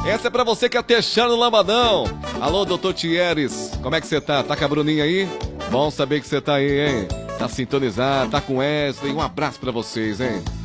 Essa é pra você que é Teixeira no Lambadão. Alô, doutor Thieres, como é que você tá? Tá com a Bruninha aí? Bom saber que você tá aí, hein? Tá sintonizado, tá com Wesley. Um abraço pra vocês, hein?